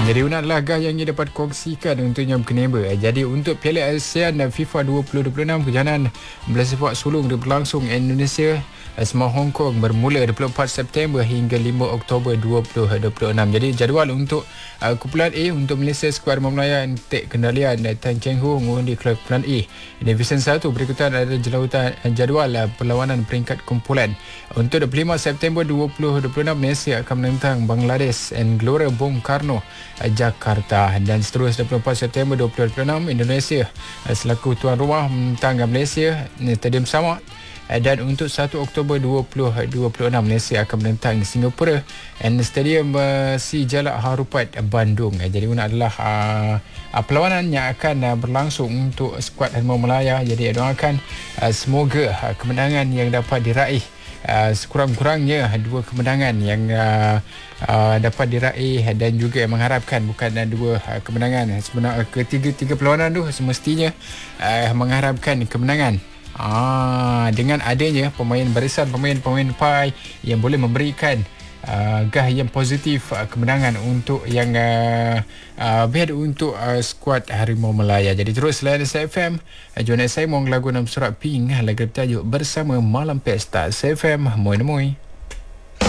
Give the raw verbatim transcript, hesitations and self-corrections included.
Jadi una adalah gah yang ia dapat kongsikan untuknya berkeneba. Jadi untuk Piala ASEAN dan FIFA dua ribu dua puluh enam perjalanan bola sepak sulung berlangsung Indonesia Semua Hong Kong bermula dua puluh empat September hingga lima Oktober dua ribu dua puluh enam. Jadi jadual untuk uh, kumpulan A untuk Malaysia skuad Harimau Melaya take kendalian uh, Tan Cheng Ho mengundi kumpulan A. Division satu berikutan ada jawatan uh, jadual uh, perlawanan peringkat kumpulan. Untuk dua puluh lima September dua ribu dua puluh enam Malaysia akan menentang Bangladesh and Gelora Bung Karno uh, Jakarta, dan seterusnya dua puluh empat September dua ribu dua puluh enam Indonesia uh, selaku tuan rumah menentang Malaysia di Stadium Samak. Dan untuk satu Oktober dua ribu dua puluh enam Malaysia akan menentang Singapura and Stadium uh, Si Jalak Harupat Bandung. Jadi ini adalah uh, uh, perlawanan yang akan uh, berlangsung untuk skuad Harimau Melaya. Jadi doakan uh, semoga uh, kemenangan yang dapat diraih, uh, sekurang-kurangnya dua kemenangan yang uh, uh, dapat diraih, dan juga mengharapkan bukan uh, dua uh, kemenangan. Sebenarnya ketiga-tiga perlawanan tu semestinya uh, mengharapkan kemenangan. Ah, dengan adanya pemain barisan pemain-pemain P A I yang boleh memberikan uh, gah yang positif uh, kemenangan untuk yang uh, uh, bad untuk uh, skuad Harimau Melaya. Jadi terus layan S F M. Uh, Join saya mong lagu enam surat Pink lagu bertajuk Bersama Malam Pesta S F M. Moi moi.